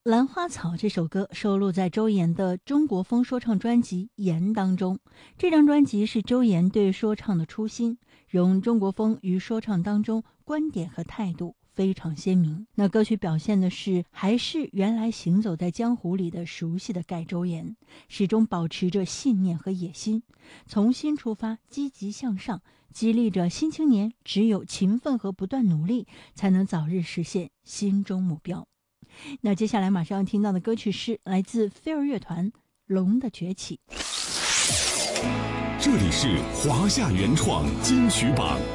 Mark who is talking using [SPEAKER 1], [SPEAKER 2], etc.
[SPEAKER 1] 兰花草》这首歌收录在周岩的中国风说唱专辑《岩》当中。这张专辑是周岩对说唱的初心，融中国风于说唱当中，观点和态度非常鲜明。那歌曲表现的是还是原来行走在江湖里的熟悉的盖周岩，始终保持着信念和野心，从心出发，积极向上，激励着新青年只有勤奋和不断努力，才能早日实现心中目标。那接下来马上要听到的歌曲是来自飞儿乐团《龙的崛起》。
[SPEAKER 2] 这里是华夏原创金曲榜